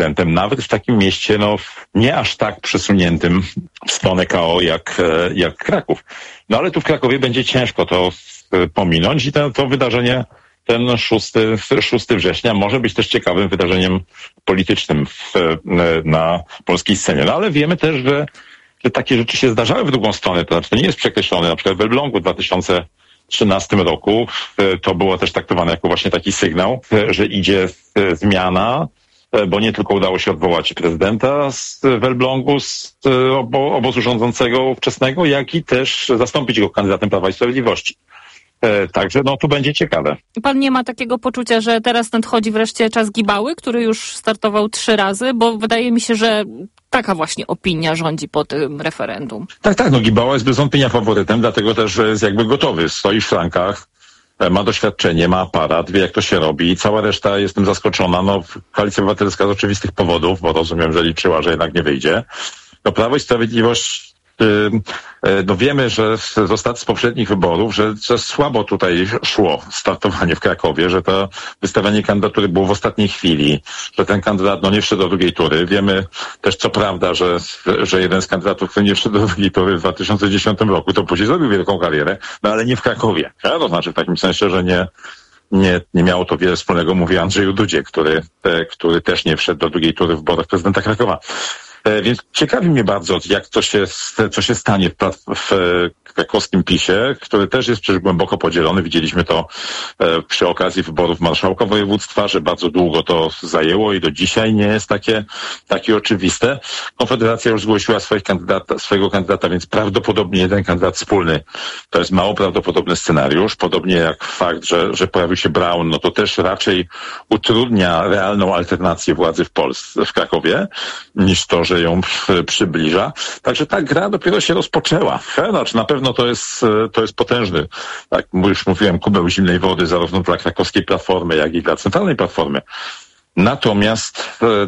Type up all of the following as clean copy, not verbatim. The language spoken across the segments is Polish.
prezydentem, nawet w takim mieście, nie aż tak przesuniętym w stronę KO jak Kraków. No ale tu w Krakowie będzie ciężko to pominąć i to wydarzenie, ten 6 września może być też ciekawym wydarzeniem politycznym na polskiej scenie. No ale wiemy też, że takie rzeczy się zdarzały w drugą stronę, to znaczy to nie jest przekreślone. Na przykład w Elblągu w 2013 roku to było też traktowane jako właśnie taki sygnał, że idzie zmiana, bo nie tylko udało się odwołać prezydenta w Elblągu z obozu rządzącego ówczesnego, jak i też zastąpić go kandydatem Prawa i Sprawiedliwości. Także tu będzie ciekawe. Pan nie ma takiego poczucia, że teraz nadchodzi wreszcie czas Gibały, który już startował 3 razy, bo wydaje mi się, że taka właśnie opinia rządzi po tym referendum. Tak, Gibała jest bez wątpienia faworytem, dlatego też, że jest jakby gotowy, stoi w flankach, ma doświadczenie, ma aparat, wie jak to się robi i cała reszta, jestem zaskoczona, Koalicja Obywatelska z oczywistych powodów, bo rozumiem, że liczyła, że jednak nie wyjdzie. Prawo i Sprawiedliwość wiemy, że z poprzednich wyborów, że słabo tutaj szło startowanie w Krakowie, że to wystawianie kandydatury było w ostatniej chwili, że ten kandydat nie wszedł do drugiej tury. Wiemy też, co prawda, że jeden z kandydatów, który nie wszedł do drugiej tury w 2010 roku, to później zrobił wielką karierę, ale nie w Krakowie. To znaczy w takim sensie, że nie miało to wiele wspólnego, mówi Andrzeju Dudzie, który też nie wszedł do drugiej tury w wyborach prezydenta Krakowa. Więc ciekawi mnie bardzo, jak co się stanie w krakowskim PiS-ie, który też jest przecież głęboko podzielony. Widzieliśmy to przy okazji wyborów marszałka województwa, że bardzo długo to zajęło i do dzisiaj nie jest takie oczywiste. Konfederacja już zgłosiła swojego kandydata, więc prawdopodobnie jeden kandydat wspólny. To jest mało prawdopodobny scenariusz. Podobnie jak fakt, że pojawił się Braun, to też raczej utrudnia realną alternację władzy w Krakowie, niż to, że ją przybliża. Także ta gra dopiero się rozpoczęła. Znaczy na pewno to jest potężny, tak już mówiłem, kubeł zimnej wody zarówno dla krakowskiej Platformy, jak i dla Centralnej Platformy. Natomiast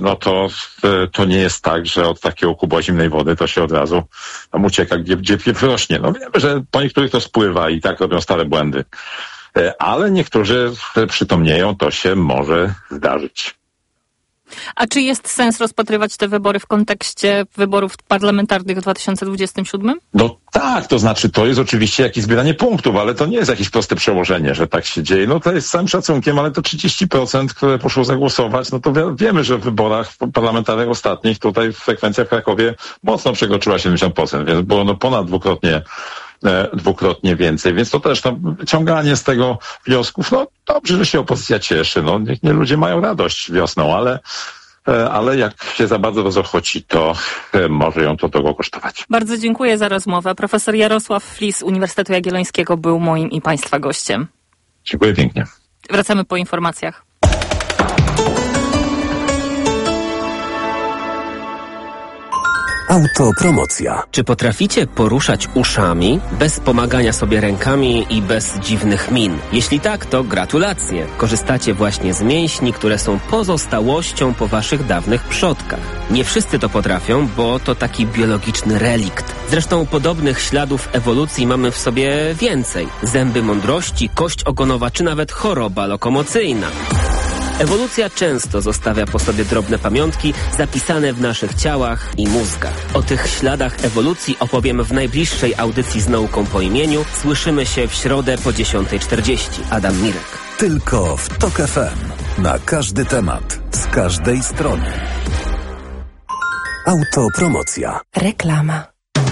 to nie jest tak, że od takiego kubła zimnej wody to się od razu tam ucieka, gdzie rośnie. Wiemy, że po niektórych to spływa i tak robią stare błędy. Ale niektórzy przytomnieją, to się może zdarzyć. A czy jest sens rozpatrywać te wybory w kontekście wyborów parlamentarnych w 2027? Tak, to znaczy to jest oczywiście jakieś zbieranie punktów, ale to nie jest jakieś proste przełożenie, że tak się dzieje. To jest z całym szacunkiem, ale to 30%, które poszło zagłosować, to wiemy, że w wyborach parlamentarnych ostatnich tutaj frekwencja w Krakowie mocno przekroczyła 70%, więc było ponad dwukrotnie więcej, więc to też wyciąganie z tego wniosków, dobrze, że się opozycja cieszy, niech nie ludzie mają radość wiosną, ale jak się za bardzo rozochoci, to może ją to drogo kosztować. Bardzo dziękuję za rozmowę. Profesor Jarosław Flis z Uniwersytetu Jagiellońskiego był moim i Państwa gościem. Dziękuję pięknie. Wracamy po informacjach. Autopromocja. Czy potraficie poruszać uszami bez pomagania sobie rękami i bez dziwnych min? Jeśli tak, to gratulacje. Korzystacie właśnie z mięśni, które są pozostałością po waszych dawnych przodkach. Nie wszyscy to potrafią, bo to taki biologiczny relikt. Zresztą podobnych śladów ewolucji mamy w sobie więcej. Zęby mądrości, kość ogonowa czy nawet choroba lokomocyjna. Ewolucja często zostawia po sobie drobne pamiątki zapisane w naszych ciałach i mózgach. O tych śladach ewolucji opowiem w najbliższej audycji z nauką po imieniu. Słyszymy się w środę po 10:40. Adam Mirek. Tylko w TOK FM. Na każdy temat, z każdej strony. Autopromocja. Reklama.